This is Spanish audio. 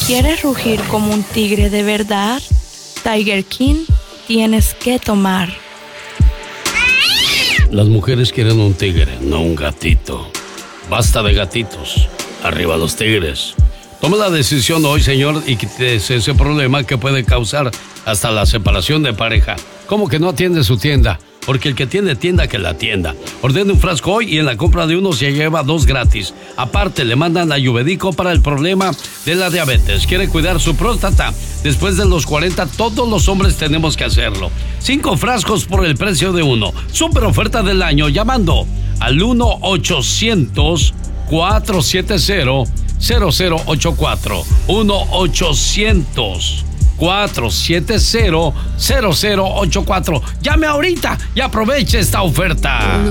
¿Quieres rugir como un tigre de verdad? Tiger King tienes que tomar. Las mujeres quieren un tigre, no un gatito. Basta de gatitos. Arriba los tigres. Toma la decisión hoy, señor, y quítese ese problema que puede causar hasta la separación de pareja. ¿Cómo que no atiende su tienda? Porque el que tiene tienda, que la atienda. Ordene un frasco hoy y en la compra de uno se lleva 2 gratis. Aparte, le mandan Ayurvédico para el problema de la diabetes. ¿Quiere cuidar su próstata? Después de los 40, todos los hombres tenemos que hacerlo. 5 frascos por el precio de uno. Super oferta del año llamando al 1-800-470-0084. 1-800-470-0084. Llame ahorita y aproveche esta oferta.